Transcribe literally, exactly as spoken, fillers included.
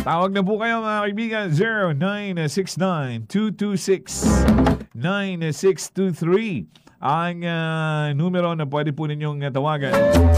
Tawag na po kayo mga kaibigan, zero nine six nine, two two six, nine six two three ang uh, numero na pwede po ninyong tawagan.